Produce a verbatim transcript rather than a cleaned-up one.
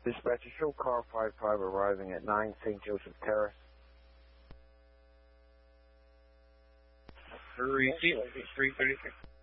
Dispatcher, show car five five arriving at nine Saint Joseph Terrace. three thirty-six.